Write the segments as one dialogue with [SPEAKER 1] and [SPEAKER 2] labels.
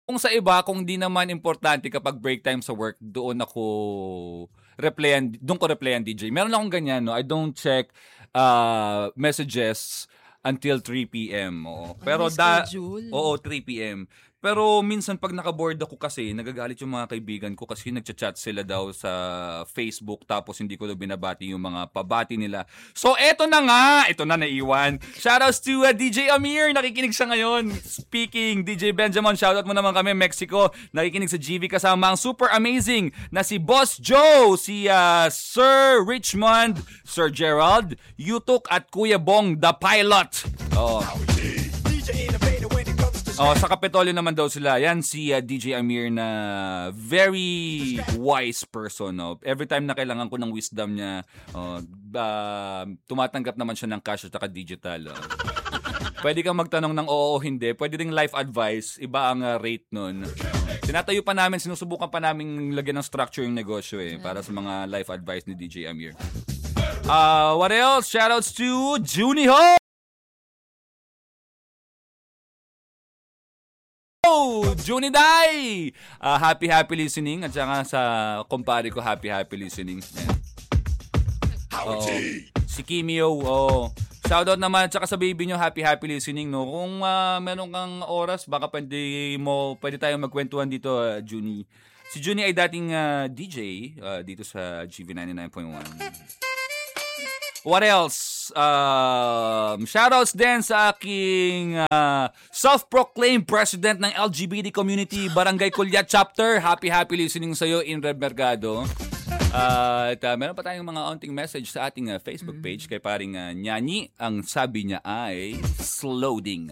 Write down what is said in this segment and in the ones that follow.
[SPEAKER 1] Kung sa iba, kung di naman importante kapag break time sa work, doon ko replyan DJ. Meron akong ganyan, no? I don't check messages until 3 p.m. Oo. Pero oo, 3 p.m. Pero minsan pag naka-board ako kasi, nagagalit yung mga kaibigan ko kasi nagchat-chat sila daw sa Facebook tapos hindi ko daw binabati yung mga pabati nila. So ito na naiwan. Shoutouts to DJ Amir, nakikinig siya ngayon. Speaking, DJ Benjamin, shoutout mo naman kami, Mexico. Nakikinig sa GV kasama ang super amazing na si Boss Joe, si Sir Richmond, Sir Gerald, Yutuk at Kuya Bong, the pilot. Sa Kapitolyo naman daw sila. Yan si DJ Amir na very wise person. No? Every time na kailangan ko ng wisdom niya, tumatanggap naman siya ng cash at digital. Pwede kang magtanong ng oo o hindi. Pwede ring life advice. Iba ang rate nun. Tinatayo pa namin, sinusubukan pa namin lagyan ng structure yung negosyo para sa mga life advice ni DJ Amir. What else? Shoutouts to Junie Ho! Junie Dai! Happy listening at saka sa kumpare ko happy listening. Si Kimio, shoutout naman at saka sa baby nyo happy listening, no. Kung meron kang oras baka pwede tayong magkwentuhan dito, Junie. Si Junie ay dating DJ dito sa GV 99.1. What else? Shoutouts din sa aking self-proclaimed president ng LGBT community, Barangay Kulyat Chapter. Happy listening sa'yo, Inred Mercado. At meron pa tayong mga onting message sa ating Facebook page kay paring Nyani. Ang sabi niya ay slowing.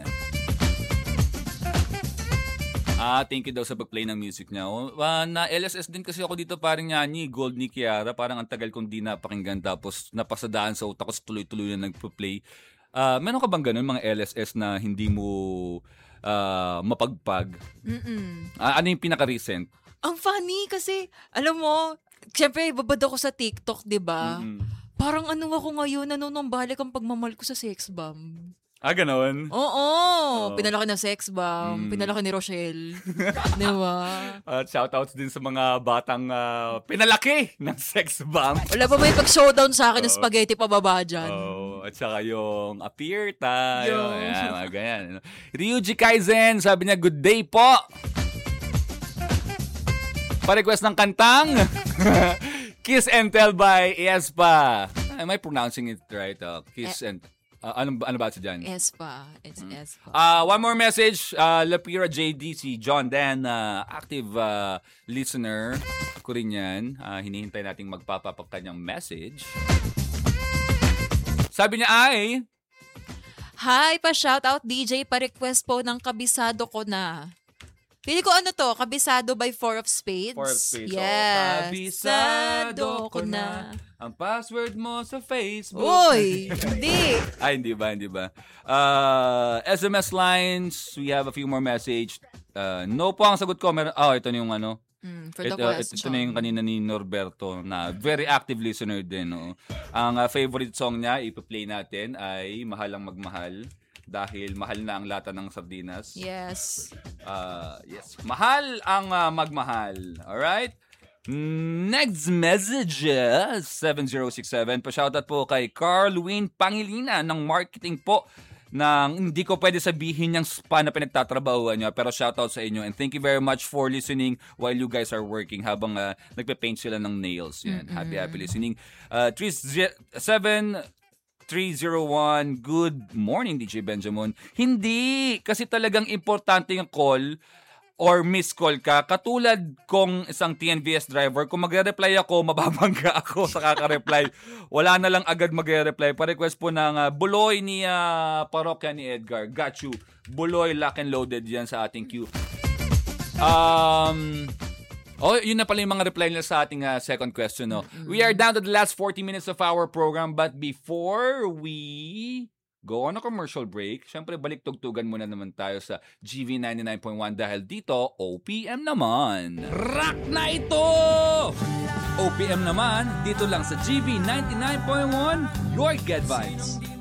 [SPEAKER 1] Thank you daw sa pag-play ng music niya. Na LSS din kasi ako dito paring Nyani, Gold ni Kiara. Parang ang tagal kong di napakinggan tapos napasadaan sa utak ko, tuloy-tuloy na nagpa-play. Meron ka bang ganun mga LSS na hindi mo mapagpag? Ano yung pinaka-recent?
[SPEAKER 2] Ang funny kasi, alam mo, siyempre babad ako sa TikTok, di ba? Parang ako ngayon, nanonumbalik ang pagmamahal ko sa sex bomb.
[SPEAKER 1] Ganon?
[SPEAKER 2] Oo. Pinalaki ng sex bomb. Pinalaki ni Rochelle. Diba?
[SPEAKER 1] At shoutouts din sa mga batang pinalaki ng sex bomb.
[SPEAKER 2] Wala pa may pag-showdown sa akin ng spaghetti pababa dyan.
[SPEAKER 1] At saka yung appear tayo. Ayan, mga ganyan. Ryuji Kaizen, sabi niya, good day po. Pa-request ng kantang Kiss and Tell by Espa. Am I pronouncing it right? Kiss and... ano ba ito dyan?
[SPEAKER 2] Espa. It's Espa.
[SPEAKER 1] One more message. Lapira JD, si John Dan, active listener. Ako rin yan. Hinihintay nating magpapapag kanyang message. Sabi niya ay...
[SPEAKER 2] Hi, pa-shoutout DJ, pa-request po ng kabisado ko na. Pili ko Kabisado by Four of Spades.
[SPEAKER 1] Four of Spades.
[SPEAKER 2] Yes.
[SPEAKER 1] Kabisado ko na. Ang password mo sa Facebook.
[SPEAKER 2] Uy, hindi.
[SPEAKER 1] Hindi ba? SMS lines, we have a few more message. No po ang sagot ko. Ito na yung
[SPEAKER 2] for the question.
[SPEAKER 1] Ito na yung kanina ni Norberto na very active listener din. No? Ang favorite song niya, ipa-play natin ay Mahal ang Magmahal. Dahil mahal na ang lata ng sardinas.
[SPEAKER 2] Yes.
[SPEAKER 1] Yes. Mahal ang magmahal. Alright? Next message, 7067. Pa-shoutout po kay Carlwin Pangilina ng marketing po ng hindi ko pwede sabihin yung spa na pinagtatrabahuan niya. Pero shoutout sa inyo. And thank you very much for listening while you guys are working habang nagpe-paint sila ng nails. Yan. Happy listening. 301, good morning DJ Benjamin. Hindi, kasi talagang importante yung call or miss call ka. Katulad kong isang TNVS driver, kung magre-reply ako, mababangga ako sa kaka-reply. Wala na lang agad magre-reply. Pa-request po ng Buloy ni parokya ni Edgar. Got you. Buloy, lock and loaded yan sa ating queue. Yun na pala yung mga reply nila sa ating second question. No? We are down to the last 40 minutes of our program, but before we go on a commercial break, syempre balik-tugtugan muna naman tayo sa GV 99.1 dahil dito, OPM naman. Rock na ito! OPM naman, dito lang sa GV 99.1, your Get Vibes.